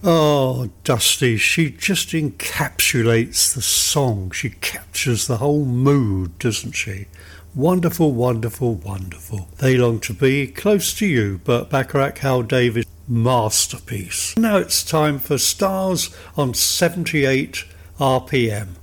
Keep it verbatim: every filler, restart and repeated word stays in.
Oh, Dusty, she just encapsulates the song. She captures the whole mood, doesn't she? Wonderful, wonderful, wonderful. They Long to Be Close to You, Burt Bacharach, Hal Davis, masterpiece. Now it's time for Stars on seventy-eight R P M.